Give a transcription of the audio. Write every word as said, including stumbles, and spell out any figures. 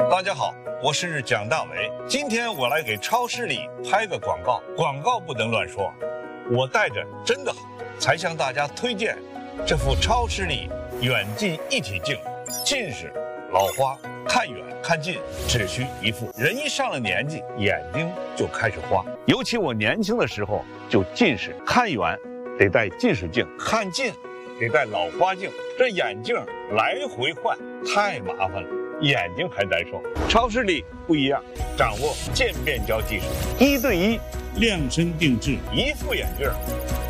大家好，我是蒋大为。今天我来给超市里拍个广告，广告不能乱说，我带着真的好，才向大家推荐这副超视力远近一体镜。近视、老花，看远看近只需一副。人一上了年纪，眼睛就开始花。尤其我年轻的时候就近视，看远得戴近视镜，看近得戴老花镜，这眼镜来回换太麻烦了，眼睛还难受。超视力不一样，掌握渐变焦技术，一对一量身定制， 一副眼镜